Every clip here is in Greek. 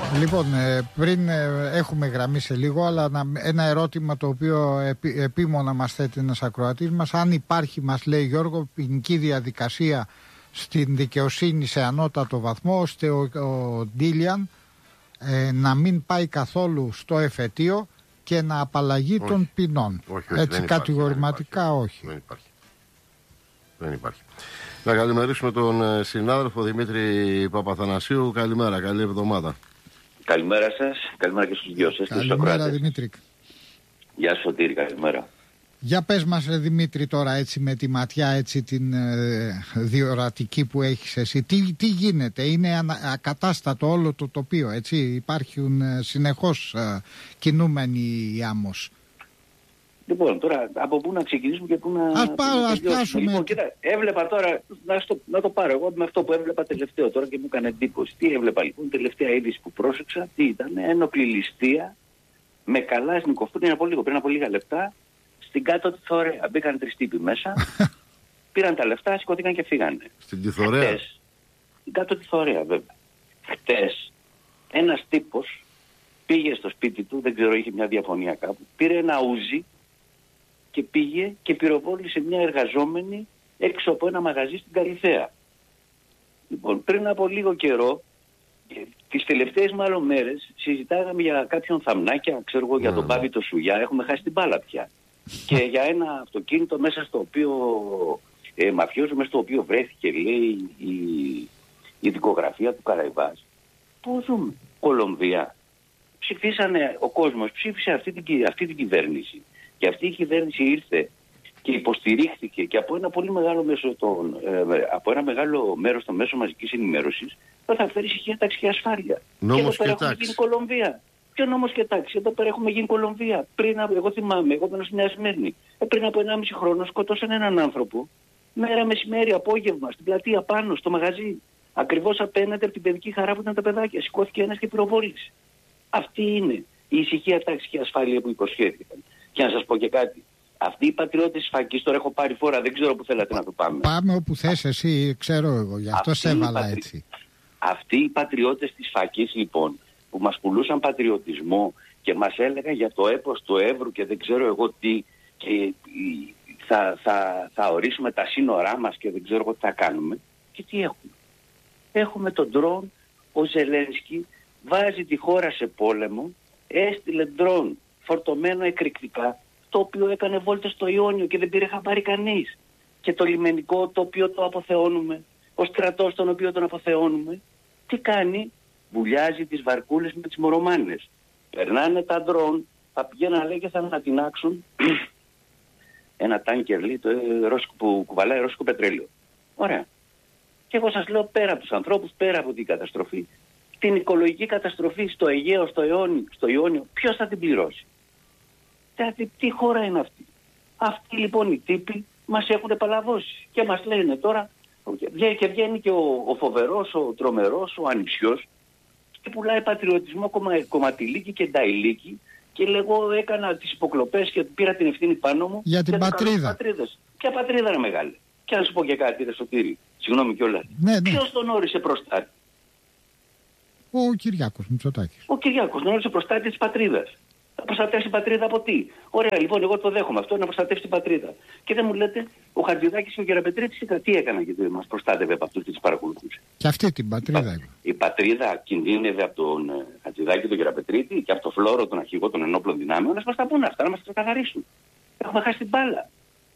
Λοιπόν, πριν έχουμε γραμμή σε λίγο, αλλά ένα ερώτημα το οποίο επίμονα μας θέτει ένας ακροατής μας. Αν υπάρχει, μας λέει Γιώργο, ποινική διαδικασία στην δικαιοσύνη σε ανώτατο βαθμό, ώστε ο Ντίλιαν να μην πάει καθόλου στο εφετείο και να απαλλαγεί των ποινών. Όχι, έτσι κατηγορηματικά όχι. Δεν υπάρχει. Να καλημερίσουμε τον συνάδελφο Δημήτρη Παπαθανασίου. Καλημέρα, καλή εβδομάδα. Καλημέρα σας, καλημέρα και στους δυο σας. Καλημέρα Δημήτρη. Γεια σου Σωτήρη, καλημέρα. Για πες μας Δημήτρη τώρα έτσι με τη ματιά έτσι την διορατική που έχεις εσύ. Τι γίνεται, είναι ακατάστατο όλο το τοπίο, έτσι, υπάρχουν συνεχώς κινούμενοι άμμος. Λοιπόν, τώρα από πού να ξεκινήσουμε και πού να... Ας πιάσουμε. Λοιπόν, κοίτα, έβλεπα τώρα, να το πάρω εγώ με αυτό που έβλεπα τελευταίο τώρα και μου έκανε εντύπωση. Τι έβλεπα λοιπόν, τελευταία είδηση που πρόσεξα, τι ήταν, ένοπλη ληστεία με καλάσνικοφ πριν από λίγα λεπτά, στην κάτω τη Θωρέα. Μπήκαν 3 τύποι μέσα, πήραν τα λεφτά, σηκώθηκαν και φύγανε. Στην τη Θωρέα. Στην κάτω τη Θωρέα βέβαια. Χτες ένας τύπος πήγε στο σπίτι του, δεν ξέρω, είχε μια διαφωνία κάπου, πήρε ένα ούζι και πήγε και πυροβόλησε μια εργαζόμενη έξω από ένα μαγαζί στην Καλιθέα. Λοιπόν, πριν από λίγο καιρό, τις τελευταίες μάλλον μέρες, συζητάγαμε για κάποιον θαμνάκια, ξέρω εγώ, για τον Πάβη το Σουγιά, έχουμε χάσει την μπάλα πια. Και για ένα αυτοκίνητο μέσα στο οποίο, μαφιόζο μέσα στο οποίο βρέθηκε, λέει, η δικογραφία του Καραϊβάς. Πού ζούμε, Κολομβία. Ψηφίσανε, ο κόσμος ψήφισε αυτή την κυβέρνηση. Και αυτή η κυβέρνηση ήρθε και υποστηρίχθηκε και από ένα πολύ μεγάλο από ένα μεγάλο μέρος των μέσων μαζικής ενημέρωσης, θα φέρει ησυχία, τάξη και ασφάλεια. Νόμος και εδώ πέρα έχουμε γίνει Κολομβία. Ποιο νόμος και τάξη, εδώ πέρα έχουμε γίνει Κολομβία. Εγώ θυμάμαι, εγώ μένω στη Νέα Σμύρνη. Πριν από 1,5 χρόνο σκοτώσαν έναν άνθρωπο, μέρα μεσημέρι, απόγευμα, στην πλατεία πάνω, στο μαγαζί. Ακριβώς απέναντι από την παιδική χαρά που ήταν τα παιδάκια. Σηκώθηκε ένας και πυροβόλησε. Αυτή είναι η ησυχία, τάξη και ασφάλεια που υποσχέθηκαν. Και να σας πω και κάτι. Αυτοί οι πατριώτες της Φακής, τώρα έχω πάρει φορά, δεν ξέρω που θέλατε να το πάμε. Πάμε όπου θες εσύ, ξέρω εγώ, γι' αυτό σε έβαλα έτσι. Αυτοί οι πατριώτες της Φακής λοιπόν, που μας πουλούσαν πατριωτισμό και μας έλεγαν για το έπος του Εύρου και δεν ξέρω εγώ τι, και θα ορίσουμε τα σύνορά μας και δεν ξέρω εγώ τι θα κάνουμε. Και τι έχουμε. Έχουμε τον ντρόν, ο Ζελένσκι βάζει τη χώρα σε πόλεμο, έστειλε ντρόν φορτωμένο εκρηκτικά, το οποίο έκανε βόλτες στο Ιόνιο και δεν πήρε χαμπάρι κανείς. Και το λιμενικό το οποίο το αποθεώνουμε, ο στρατός τον οποίο τον αποθεώνουμε, τι κάνει, βουλιάζει τις βαρκούλες με τις μορομάνες. Περνάνε τα ντρόν, θα πηγαίνουν λέει και θα ανατινάξουν ένα τάνκερ λέει, που κουβαλάει ρώσικο πετρέλαιο. Ωραία. Και εγώ σας λέω πέρα από τους ανθρώπους, πέρα από την καταστροφή, την οικολογική καταστροφή στο Αιγαίο, στο Ιόνιο, ποιος θα την πληρώσει. Τι χώρα είναι αυτή. Αυτοί λοιπόν οι τύποι μας έχουν παλαβώσει και μας λένε τώρα, και βγαίνει και ο φοβερός, ο τρομερός, ο ανιψιός και πουλάει πατριωτισμό κομματιλίκη και νταϊλίκη και λέγω έκανα τις υποκλοπές και πήρα την ευθύνη πάνω μου για την πατρίδα. Ποια πατρίδα είναι μεγάλη. Και να σου πω και κάτι, ρε Σωτήρη, συγγνώμη κιόλας. Ναι. Ποιος τον όρισε προστάτη? Ο Κυριάκος Μητσοτάκης. Ο Κυριάκος τον όρισε προστάτη της πατρίδας. Να προστατεύσει την πατρίδα από τι? Ωραία, λοιπόν, εγώ το δέχομαι αυτό, να προστατεύσει την πατρίδα. Και δεν μου λέτε, ο Χατζηδάκης και ο Γεραπετρίτης τι έκαναν γιατί μας προστάτευε από αυτούς και τις παρακολουθούσε. Και αυτή την πατρίδα. Η πατρίδα κινδύνευε από τον Χατζηδάκη και τον Γεραπετρίτη και από τον Φλόρο, τον αρχηγό των ενόπλων δυνάμεων, να μας τα πούνε αυτά, να μας τα καθαρίσουν. Έχουμε χάσει την μπάλα.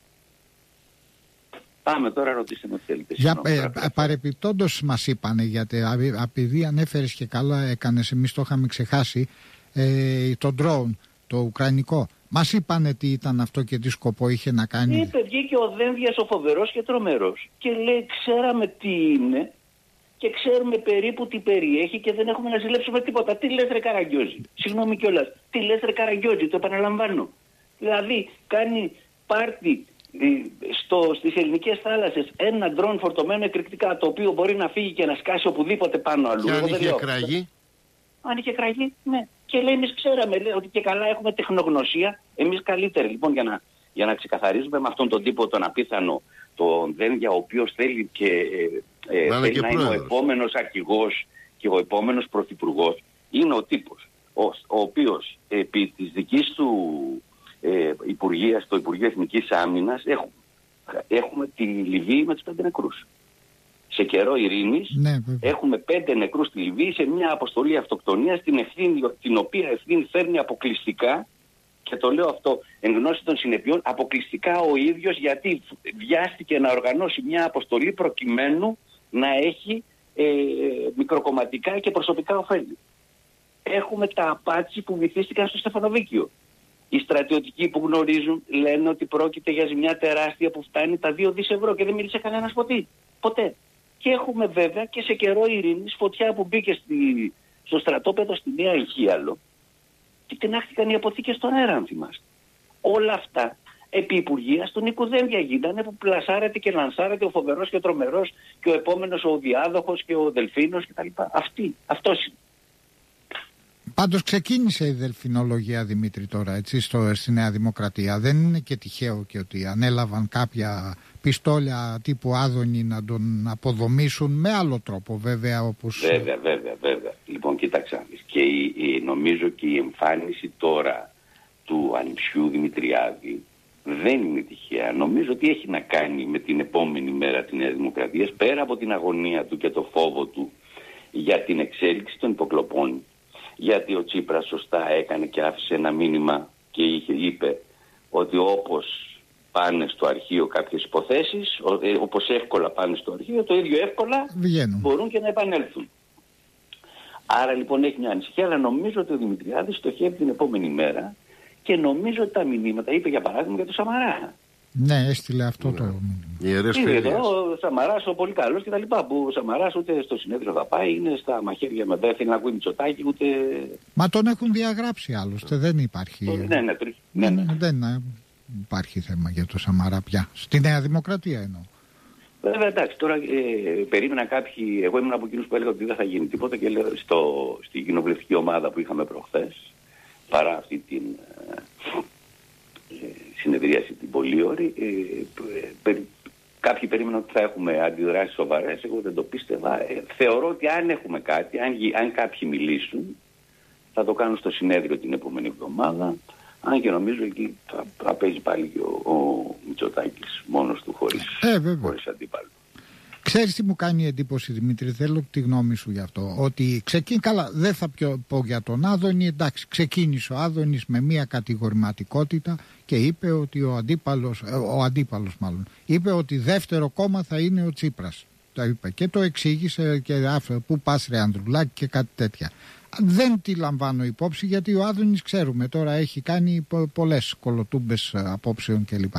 Πάμε τώρα, ρωτήστε με τι θέλετε. Παρεπιπτόντως μας είπανε, γιατί επειδή ανέφερες και καλά έκανες, εμείς το είχαμε ξεχάσει, το drone, το ουκρανικό. Μας είπανε τι ήταν αυτό και τι σκοπό είχε να κάνει. Βγήκε ο Δένδιας ο φοβερός και τρομερός και λέει ξέραμε τι είναι και ξέρουμε περίπου τι περιέχει και δεν έχουμε να ζηλέψουμε τίποτα. Τι λες ρε Καραγκιόζη? Συγγνώμη κιόλας. Τι λες ρε Καραγκιόζη? Το επαναλαμβάνω. Δηλαδή κάνει πάρτι στις ελληνικές θάλασσες ένα ντρόν φορτωμένο εκρηκτικά το οποίο μπορεί να φύγει και να σκάσει οπουδήποτε πάνω αλλού. Και αν είχε κραγεί? Αν είχε κραγεί, ναι. Και λέει εμείς ξέραμε ότι και καλά έχουμε τεχνογνωσία, εμείς καλύτεροι. Λοιπόν για να ξεκαθαρίζουμε με αυτόν τον τύπο τον απίθανο, τον Δένδια ο οποίος θέλει και θέλει να είναι ο επόμενος αρχηγός και ο επόμενος πρωθυπουργός. είναι ο τύπος ο οποίος επί της δικής του υπουργείας, το Υπουργείο Εθνικής Άμυνας, έχουμε τη Λιβύη με τους 5 νεκρούς. Σε καιρό ειρήνης έχουμε 5 νεκρούς στη Λιβύη σε μια αποστολή αυτοκτονίας, την οποία ευθύνη φέρνει αποκλειστικά, και το λέω αυτό εν γνώση των συνεπειών, αποκλειστικά ο ίδιος, γιατί βιάστηκε να οργανώσει μια αποστολή προκειμένου να έχει μικροκομματικά και προσωπικά ωφέλη. Έχουμε τα απάτσι που βυθίστηκαν στο Στεφανοβίκιο. Οι στρατιωτικοί που γνωρίζουν λένε ότι πρόκειται για ζημιά τεράστια που φτάνει τα 2 δις ευρώ και δεν μίλησε κανένας ποτέ. Και έχουμε βέβαια και σε καιρό ειρήνης φωτιά που μπήκε στο στρατόπεδο στη Νέα Ηχίαλο και τεινάχτηκαν οι αποθήκες στον αέρα, αν θυμάστε. Όλα αυτά επί υπουργείας του Νίκου Δένδια γίνανε, που πλασάρεται και λανσάρεται ο φοβερός και ο τρομερός και ο επόμενος ο διάδοχος και ο Δελφίνος κτλ. Αυτός είναι. Πάντως ξεκίνησε η δελφινολογία, Δημήτρη, τώρα έτσι στη Νέα Δημοκρατία. Δεν είναι και τυχαίο και ότι ανέλαβαν κάποια πιστόλια τύπου Άδωνη να τον αποδομήσουν με άλλο τρόπο, βέβαια. Όπως... Βέβαια. Λοιπόν, κοίταξα. Και νομίζω και η εμφάνιση τώρα του ανιψιού Δημητριάδη δεν είναι τυχαία. Νομίζω ότι έχει να κάνει με την επόμενη μέρα της Νέας Δημοκρατίας, πέρα από την αγωνία του και το φόβο του για την εξέλιξη των υποκλοπών. Γιατί ο Τσίπρας σωστά έκανε και άφησε ένα μήνυμα και είπε ότι όπως πάνε στο αρχείο κάποιες υποθέσεις, όπως εύκολα πάνε στο αρχείο, το ίδιο εύκολα μπορούν και να επανέλθουν. Άρα λοιπόν έχει μια ανησυχία, αλλά νομίζω ότι ο Δημητριάδης στοχεύει την επόμενη μέρα και νομίζω ότι τα μηνύματα, είπε για παράδειγμα για το Σαμαρά. Ναι, έστειλε αυτό το μήνυμα. Είναι εδώ ο Σαμαράς ο πολύ καλός και τα λοιπά, που ο Σαμαράς ούτε στο συνέδριο θα πάει, είναι στα μαχαίρια με δεν θέλει να ακούει Μητσοτάκη ούτε... Μα τον έχουν διαγράψει άλλωστε, δεν υπάρχει... Δεν υπάρχει θέμα για το Σαμαρά πια, στη Νέα Δημοκρατία εννοώ. Βέβαια, εντάξει, τώρα περίμενα κάποιοι, εγώ ήμουν από εκείνους που έλεγα ότι δεν θα γίνει τίποτα και λέω στην κοινοβουλευτική ομάδα που είχαμε προχθές, παρά αυτή την συνεδρίαση την πολύ ώρη, κάποιοι περίμεναν ότι θα έχουμε αντιδράσεις σοβαρές, εγώ δεν το πίστευα. Θεωρώ ότι αν έχουμε κάτι, αν κάποιοι μιλήσουν, θα το κάνουν στο συνέδριο την επόμενη εβδομάδα, αν και νομίζω εκεί θα παίζει πάλι και ο Μητσοτάκης μόνος του χωρίς αντίπαλο. Ξέρεις τι μου κάνει εντύπωση, Δημήτρη, θέλω τη γνώμη σου γι' αυτό. Ότι καλά, δεν θα πω για τον Άδωνη, εντάξει, ξεκίνησε ο Άδωνης με μια κατηγορηματικότητα και είπε ότι ο αντίπαλος είπε ότι δεύτερο κόμμα θα είναι ο Τσίπρας. Το είπε και το εξήγησε και αυτό, που πας ρε Ανδρουλάκη και κάτι τέτοια. Δεν τη λαμβάνω υπόψη, γιατί ο Άδωνης ξέρουμε τώρα έχει κάνει πολλές κολοτούμπες απόψεων κλπ.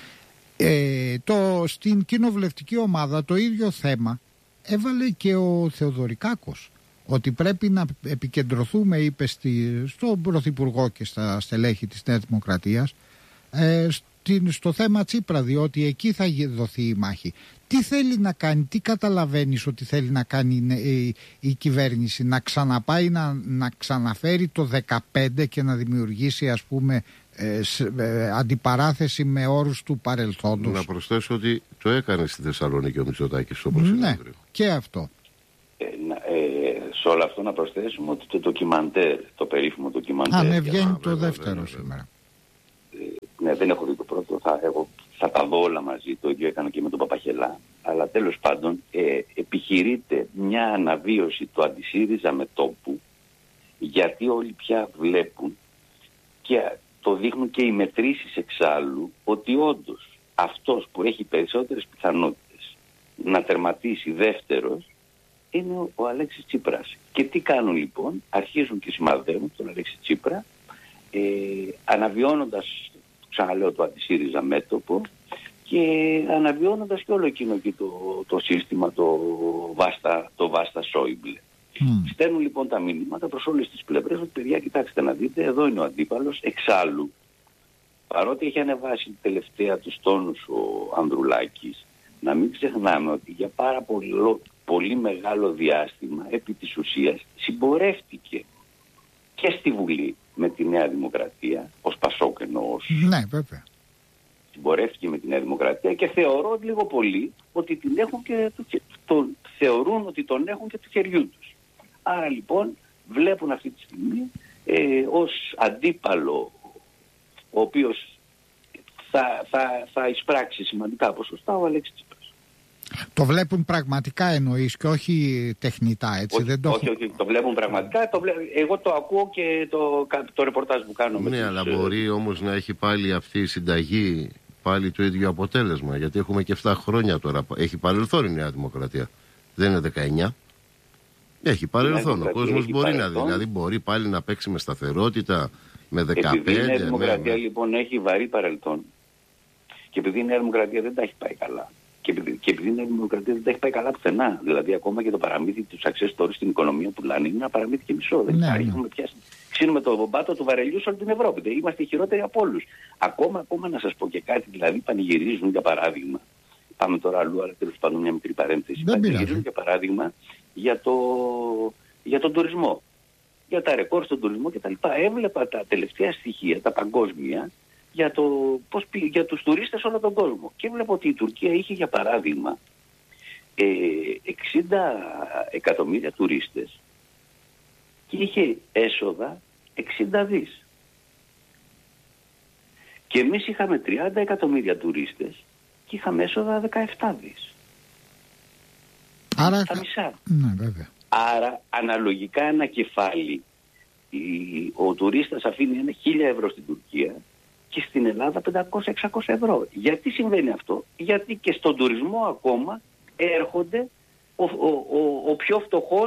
Στην κοινοβουλευτική ομάδα το ίδιο θέμα έβαλε και ο Θεοδωρικάκος, ότι πρέπει να επικεντρωθούμε, είπε στον Πρωθυπουργό και στα στελέχη της Νέας Δημοκρατίας, στο θέμα Τσίπρα, διότι εκεί θα δοθεί η μάχη. Τι θέλει να κάνει, τι καταλαβαίνεις ότι θέλει να κάνει η κυβέρνηση, να ξαναπάει να ξαναφέρει το 15 και να δημιουργήσει, ας πούμε, αντιπαράθεση με όρους του παρελθόντος? Να προσθέσω ότι το έκανε στη Θεσσαλονίκη ο Μητσοτάκης στο προσυνέδριο. Ναι, και αυτό. Σε όλο αυτό να προσθέσουμε ότι το ντοκιμαντέρ, το περίφημο ντοκιμαντέρ... Ναι, βγαίνει το δεύτερο σήμερα. Ναι, δεν έχω δει το πρώτο, εγώ θα τα δω όλα μαζί, το ίδιο έκανα και με τον Παπαχελά. Αλλά τέλος πάντων επιχειρείται μια αναβίωση του αντισύριζα μετώπου, γιατί όλοι πια βλέπουν και το δείχνουν και οι μετρήσεις εξάλλου, ότι όντως αυτός που έχει περισσότερες πιθανότητες να τερματίσει δεύτερος είναι ο Αλέξης Τσίπρας. Και τι κάνουν λοιπόν, αρχίζουν και σημαδεύουν τον Αλέξη Τσίπρα, αναβιώνοντας, ξαναλέω, το αντισύριζα μέτωπο και αναβιώνοντας και όλο εκείνο και το σύστημα, το Βάστα Σόιμπλε. Στέλνουν λοιπόν τα μηνύματα προς όλες τις πλευρές ότι παιδιά, κοιτάξτε να δείτε, εδώ είναι ο αντίπαλος. Εξάλλου, παρότι έχει ανεβάσει τελευταία τους τόνους ο Ανδρουλάκης, να μην ξεχνάμε ότι για πάρα πολύ μεγάλο διάστημα επί της ουσίας συμπορεύτηκε και στη Βουλή με τη Νέα Δημοκρατία, ως Πασόκ εννοώ. Ναι, βέβαια. Συμπορεύτηκε με τη Νέα Δημοκρατία και θεωρώ λίγο πολύ ότι την έχουν και θεωρούν ότι τον έχουν και του χεριού τους. Άρα λοιπόν βλέπουν αυτή τη στιγμή ως αντίπαλο, ο οποίος θα εισπράξει σημαντικά ποσοστά, ο Αλέξης Τσίπρας. Το βλέπουν πραγματικά εννοείς και όχι τεχνητά, έτσι? Όχι, το βλέπουν πραγματικά. Εγώ το ακούω και το ρεπορτάζ που κάνω. Ναι, αλλά μπορεί όμως να έχει πάλι αυτή η συνταγή πάλι το ίδιο αποτέλεσμα. Γιατί έχουμε και 7 χρόνια τώρα. Έχει παρελθόν η Νέα Δημοκρατία. Δεν είναι 19. Έχει παρελθόν. Ο κόσμος μπορεί δηλαδή μπορεί πάλι να παίξει με σταθερότητα, με 15. Επειδή η Νέα Δημοκρατία λοιπόν έχει βαρύ παρελθόν και επειδή η Νέα Δημοκρατία δεν τα έχει πάει καλά. Και επειδή η Νέα Δημοκρατία δεν τα έχει πάει καλά πουθενά. Δηλαδή, ακόμα και το παραμύθι του success story στην οικονομία που λένε είναι ένα παραμύθι και μισό. Δεν υπάρχει. Έχουμε πιάσει. Ξύνουμε το πάτο του βαρελιού σε όλη την Ευρώπη. Είμαστε οι χειρότεροι από όλους. Ακόμα να σας πω και κάτι, δηλαδή πανηγυρίζουν για παράδειγμα. Πάμε τώρα αλλού, αλλά τέλος πάντων μια μικρή παρένθεση. Πανηγυρίζουν για παράδειγμα για τον τουρισμό. Για τα ρεκόρ στον τουρισμό κτλ. Έβλεπα τα τελευταία στοιχεία, τα παγκόσμια, για τους τουρίστες όλο τον κόσμο. Και βλέπω ότι η Τουρκία είχε για παράδειγμα 60 εκατομμύρια τουρίστες και είχε έσοδα 60 δις. Και εμείς είχαμε 30 εκατομμύρια τουρίστες και είχαμε έσοδα 17 δις. Άρα... Τα μισά. Ναι, βέβαια. Άρα αναλογικά ένα κεφάλι ο τουρίστας αφήνει 1.000 ευρώ στην Τουρκία και στην Ελλάδα 500-600 ευρώ. Γιατί συμβαίνει αυτό? Γιατί και στον τουρισμό ακόμα έρχονται ο πιο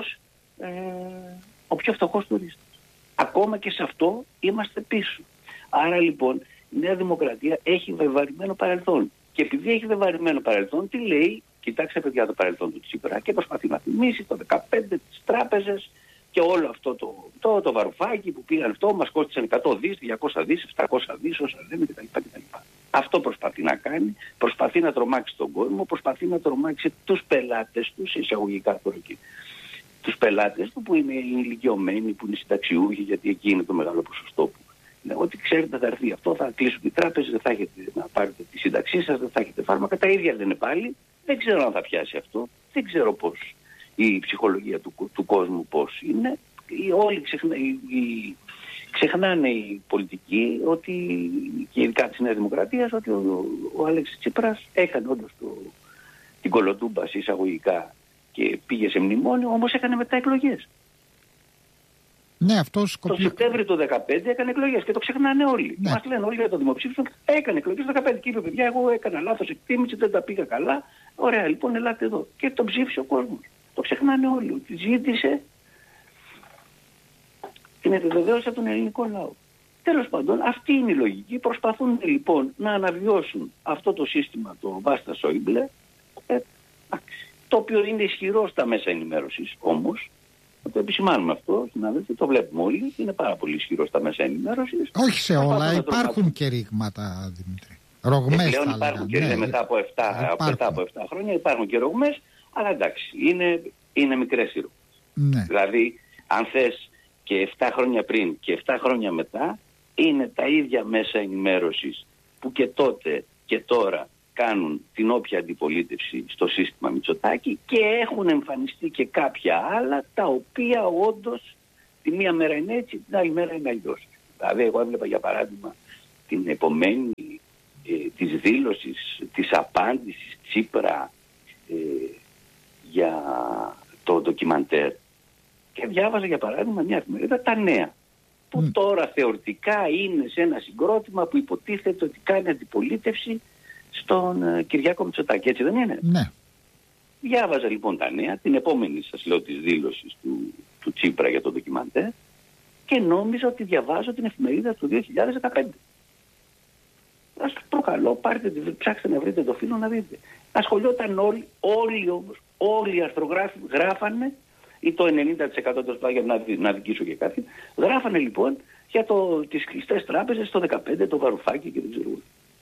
φτωχός τουρίστας. Ακόμα και σε αυτό είμαστε πίσω. Άρα λοιπόν η Νέα Δημοκρατία έχει βεβαρημένο παρελθόν. Και επειδή έχει βεβαρημένο παρελθόν, τι λέει? Κοιτάξτε παιδιά το παρελθόν του Τσίπρα και προσπαθεί να θυμίσει το 15 τις τράπεζες και όλο αυτό το βαρουφάκι που πήγαν αυτό, μας κόστησαν 100 δις, 200 δις, 700 δις, όσα λέμε κτλ. Αυτό προσπαθεί να κάνει, προσπαθεί να τρομάξει τον κόσμο, προσπαθεί να τρομάξει τους πελάτες τους, εισαγωγικά τώρα εκεί. Τους πελάτες του που είναι ηλικιωμένοι, που είναι συνταξιούχοι, γιατί εκεί είναι το μεγάλο ποσοστό που. Ότι ξέρετε θα έρθει αυτό, θα κλείσουν οι τράπεζες, δεν θα έχετε να πάρετε τη σύνταξή σας, δεν θα έχετε φάρμακα, τα ίδια λένε πάλι. Δεν ξέρω αν θα πιάσει αυτό, δεν ξέρω πώς η ψυχολογία του κόσμου πώς είναι. Όλοι ξεχνάνε οι πολιτικοί ότι, και ειδικά της Νέας Δημοκρατίας, ότι ο Αλέξης Τσίπρας έκανε όντως την κολοτούμπα εισαγωγικά και πήγε σε μνημόνιο, όμως έκανε μετά εκλογές. Ναι, το Σεπτέμβριο του 2015 έκανε εκλογές και το ξεχνάνε όλοι. Ναι. Μας λένε όλοι για το δημοψήφισμα, έκανε εκλογές το 2015 και είπε παιδιά, εγώ έκανα λάθος εκτίμηση, δεν τα πήγα καλά. Ωραία, λοιπόν, ελάτε εδώ. Και τον ψήφισε ο κόσμος. Το ξεχνάνε όλοι. Ότι ζήτησε την επιβεβαίωση από τον ελληνικό λαό. Τέλος πάντων, αυτή είναι η λογική. Προσπαθούν λοιπόν να αναβιώσουν αυτό το σύστημα, το Βάστα Σόιμπλε, το οποίο είναι ισχυρό στα μέσα ενημέρωσης όμως. Να το επισημάνουμε αυτό, συνάδελφοι, το βλέπουμε όλοι. Είναι πάρα πολύ ισχυρό στα μέσα ενημέρωσης. Όχι σε όλα, υπάρχουν και ρήγματα, Δημήτρη. Ρογμές πλέον υπάρχουν και ναι, μετά από 7 χρόνια υπάρχουν και ρογμές, αλλά εντάξει, είναι μικρές οι ρογμές. Ναι. Δηλαδή, αν θες και 7 χρόνια πριν και 7 χρόνια μετά, είναι τα ίδια μέσα ενημέρωσης που και τότε και τώρα κάνουν την όποια αντιπολίτευση στο σύστημα Μητσοτάκη και έχουν εμφανιστεί και κάποια άλλα τα οποία όντως τη μία μέρα είναι έτσι, την άλλη μέρα είναι αλλιώς. Δηλαδή, εγώ έβλεπα για παράδειγμα την επομένη της δήλωσης, της απάντησης Τσίπρα για το ντοκιμαντέρ και διάβαζα για παράδειγμα μια εφημερίδα Τα Νέα που τώρα θεωρητικά είναι σε ένα συγκρότημα που υποτίθεται ότι κάνει αντιπολίτευση στον Κυριάκο Μητσοτάκη, έτσι δεν είναι? Ναι. Διάβαζα λοιπόν Τα Νέα, την επόμενη σας λέω της δήλωσης του Τσίπρα για το ντοκιμαντέρ και νόμιζα ότι διαβάζω την εφημερίδα του 2015. Σας προκαλώ, ψάξτε να βρείτε το φύλλο να δείτε. Ασχολιόταν όλοι οι αρθρογράφοι γράφανε, ή το 90% το σπάγιο να δικήσω και κάτι, γράφανε λοιπόν για τις κλειστές τράπεζες στο 15, το βαρουφάκι και δεν ξέρω.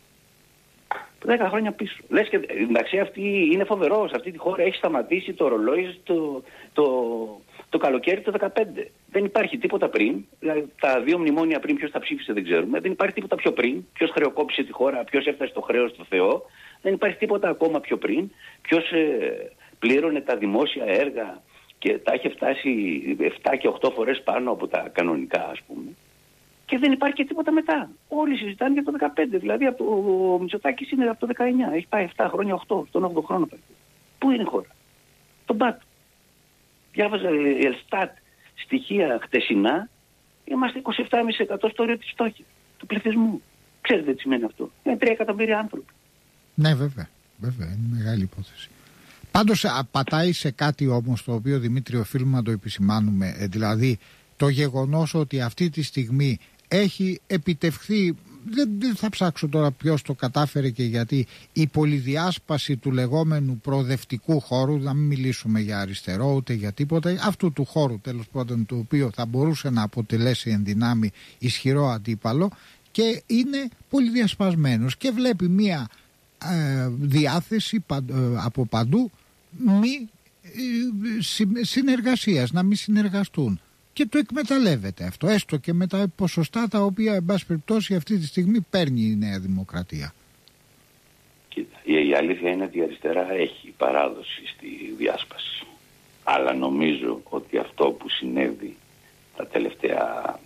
10 χρόνια πίσω. Λες και εντάξει, αυτή είναι φοβερό. Σε αυτή τη χώρα έχει σταματήσει το ρολόι το καλοκαίρι το 2015. Δεν υπάρχει τίποτα πριν. Δηλαδή, τα 2 μνημόνια πριν ποιος τα ψήφισε δεν ξέρουμε. Δεν υπάρχει τίποτα πιο πριν. Ποιος χρεοκόπησε τη χώρα, ποιος έφτασε στο χρέος στο Θεό. Δεν υπάρχει τίποτα ακόμα πιο πριν. Ποιος πλήρωνε τα δημόσια έργα και τα έχει φτάσει 7 και 8 φορές πάνω από τα κανονικά, ας πούμε. Και δεν υπάρχει και τίποτα μετά. Όλοι συζητάνε για το 15. Δηλαδή ο Μητσοτάκης είναι από το 19. Έχει πάει 7 χρόνια, 8, στον 8ο χρόνο. Πού είναι η χώρα? Τον πάτο. Διάβαζα η Ελστάτ στοιχεία χτεσινά. Είμαστε 27,5% στο όριο της φτώχειας του πληθυσμού. Ξέρετε τι σημαίνει αυτό? Είναι 3 εκατομμύρια άνθρωποι. Ναι, βέβαια. Βέβαια, είναι μεγάλη υπόθεση. Πάντως πατάει σε κάτι όμως το οποίο, Δημήτρη, οφείλουμε να το επισημάνουμε. Δηλαδή το γεγονός ότι αυτή τη στιγμή έχει επιτευχθεί, δεν θα ψάξω τώρα ποιος το κατάφερε και γιατί, η πολυδιάσπαση του λεγόμενου προοδευτικού χώρου, να μην μιλήσουμε για αριστερό ούτε για τίποτα, αυτού του χώρου τέλος πάντων, το οποίο θα μπορούσε να αποτελέσει εν δυνάμει ισχυρό αντίπαλο, και είναι πολυδιασπασμένος και βλέπει μία διάθεση από παντού μη συνεργασίας, να μην συνεργαστούν. Και το εκμεταλλεύεται αυτό, έστω και με τα ποσοστά τα οποία, εν πάση περιπτώσει, αυτή τη στιγμή παίρνει η Νέα Δημοκρατία. Κοίτα, η αλήθεια είναι ότι η αριστερά έχει παράδοση στη διάσπαση. Αλλά νομίζω ότι αυτό που συνέβη τα τελευταία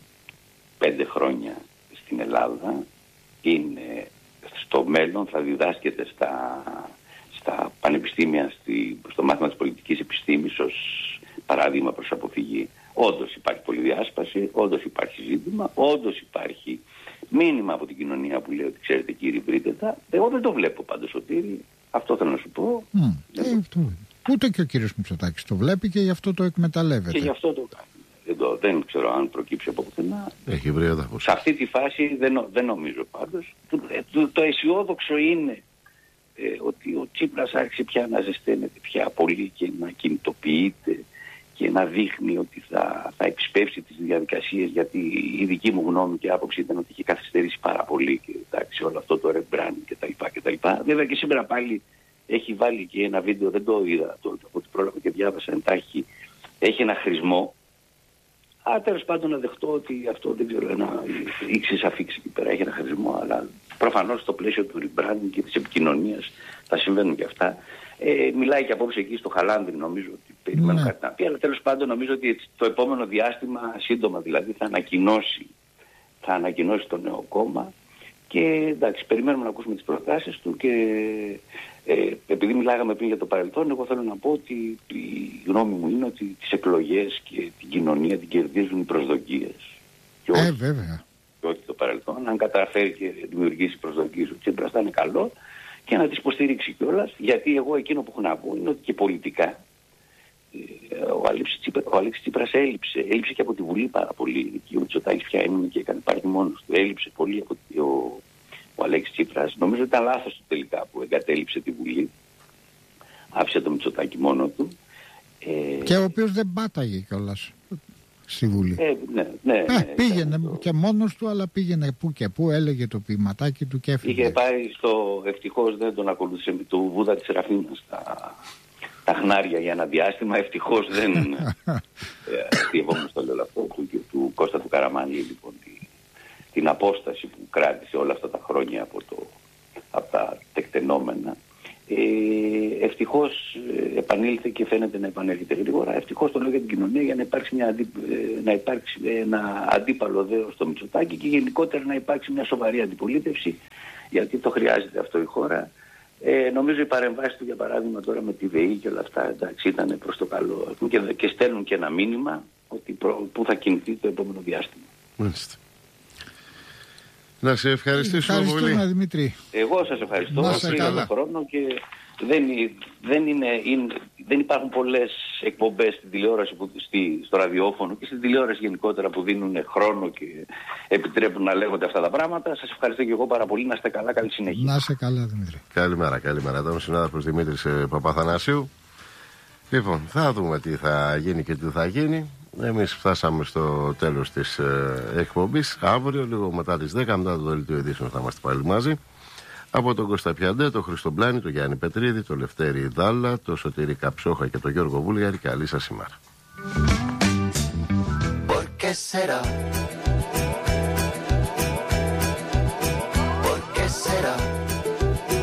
5 χρόνια στην Ελλάδα είναι, στο μέλλον θα διδάσκεται στα πανεπιστήμια, στο μάθημα της πολιτικής επιστήμης ως παράδειγμα προς αποφυγή. Όντως υπάρχει πολυδιάσπαση, όντως υπάρχει ζήτημα, όντως υπάρχει μήνυμα από την κοινωνία που λέει ότι ξέρετε κύριοι, βρείτε τα. Εγώ δεν το βλέπω πάντως, Σωτήρη. Αυτό θέλω να σου πω. Ούτε και ο κύριος Μητσοτάκης το βλέπει και γι' αυτό το εκμεταλλεύεται. Και γι' αυτό το κάνει. Δεν ξέρω αν προκύψει από πουθενά. Έχει βρει έδαφος. Σε αυτή τη φάση δεν νομίζω πάντως. Το αισιόδοξο είναι ότι ο Τσίπρας άρχισε πια να ζεσταίνεται πια πολύ και να κινητοποιείται και να δείχνει ότι θα επισπεύσει τις διαδικασίες, γιατί η δική μου γνώμη και άποψη ήταν ότι είχε καθυστερήσει πάρα πολύ και εντάξει, όλο αυτό το rebranding κτλ. Βέβαια και σήμερα πάλι έχει βάλει και ένα βίντεο, δεν το είδα από την πρόλαβα και διάβασα εντάχει, έχει ένα χρησμό. Τέλος πάντων να δεχτώ ότι αυτό δεν ξέρω, ένα ήξης αφήξει εκεί πέρα, έχει ένα χρησμό, αλλά προφανώς στο πλαίσιο του rebranding και της επικοινωνίας θα συμβαίνουν και αυτά. Μιλάει και απόψε εκεί στο Χαλάνδρι, νομίζω ότι περιμένω κάτι να πει, αλλά τέλος πάντων νομίζω ότι το επόμενο διάστημα, σύντομα δηλαδή, θα ανακοινώσει το νέο κόμμα και εντάξει, περιμένουμε να ακούσουμε τις προτάσεις του και επειδή μιλάγαμε πριν για το παρελθόν, εγώ θέλω να πω ότι η γνώμη μου είναι ότι τις εκλογές και την κοινωνία την κερδίζουν οι προσδοκίες. Και όχι το παρελθόν. Αν καταφέρει και δημιουργήσει προσδοκίες, ο Τσίπρας θα είναι καλό και να τις υποστηρίξει κιόλας, γιατί εγώ εκείνο που έχω να πω είναι ότι και πολιτικά ο Αλέξης Τσίπρας έλειψε και από τη Βουλή πάρα πολύ. Και ο Μητσοτάκης πια έμεινε και έκανε πάρει μόνος του. Έλειψε πολύ από ο Αλέξης Τσίπρας. Νομίζω ότι ήταν λάθος του τελικά που εγκατέλειψε τη Βουλή. Άφησε το Μητσοτάκη μόνο του. Και ο οποίος δεν πάταγε κιόλας στη Βουλή. Ναι, πήγαινε και μόνος του, αλλά πήγαινε που και που, έλεγε το ποιηματάκι του και έφυγε. Είχε πάει ευτυχώς δεν τον ακολούθησε του Βούδα της Ραφίνας τα χνάρια για ένα διάστημα. Ευτυχώς δεν αστείευόμουν στο λέω αυτό του Κώστα του Καραμανλή, λοιπόν, την απόσταση που κράτησε όλα αυτά τα χρόνια από τα τεκτενόμενα. Ευτυχώς επανήλθε και φαίνεται να επανέρχεται γρήγορα. Ευτυχώς το λέω για την κοινωνία, για να υπάρξει ένα αντίπαλο δέος στο Μητσοτάκη και γενικότερα να υπάρξει μια σοβαρή αντιπολίτευση, γιατί το χρειάζεται αυτό η χώρα. Νομίζω οι παρεμβάσεις του, για παράδειγμα τώρα με τη ΒΕΗ και όλα αυτά, εντάξει, ήταν προς το καλό και στέλνουν και ένα μήνυμα ότι που θα κινηθεί το επόμενο διάστημα. Μάλιστα. Να σε ευχαριστήσω πολύ. Δημήτρη. Εγώ σας ευχαριστώ. Πήγα τον χρόνο και δεν υπάρχουν πολλές εκπομπές στην τηλεόραση, στο ραδιόφωνο και στην τηλεόραση γενικότερα που δίνουν χρόνο και επιτρέπουν να λέγονται αυτά τα πράγματα. Σας ευχαριστώ και εγώ πάρα πολύ. Να είστε καλά, καλή συνέχεια. Να είστε καλά, Δημήτρη. Καλημέρα. Ήταν ο συνάδελφος Δημήτρης Παπαθανασίου. Λοιπόν, θα δούμε τι θα γίνει και τι θα γίνει. Εμείς φτάσαμε στο τέλος της εκπομπής. Αύριο, λίγο μετά τις 10, μετά το δελτίο ειδήσεων, θα είμαστε πάλι μαζί. Από τον Κώστα Πιαντέ, τον Χρήστο Μπλάνη, τον Γιάννη Πετρίδη, τον Λευτέρη Δάλα, τον Σωτήρη Καψόχα και τον Γιώργο Βούλγαρη. Καλή σας ημέρα.